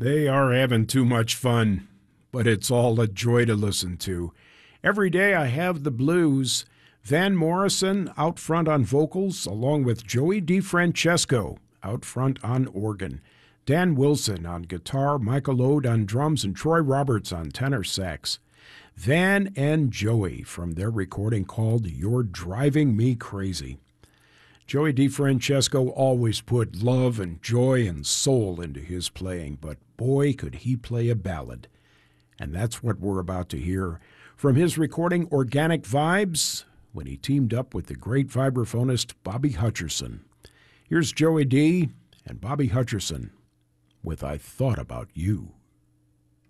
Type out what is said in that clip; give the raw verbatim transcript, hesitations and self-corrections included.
They are having too much fun, but it's all a joy to listen to. Every day I have the blues. Van Morrison out front on vocals, along with Joey DeFrancesco out front on organ. Dan Wilson on guitar, Michael Ode on drums, and Troy Roberts on tenor sax. Van and Joey from their recording called You're Driving Me Crazy. Joey DeFrancesco always put love and joy and soul into his playing, but boy, could he play a ballad. And that's what we're about to hear from his recording Organic Vibes when he teamed up with the great vibraphonist Bobby Hutcherson. Here's Joey D. and Bobby Hutcherson with I Thought About You.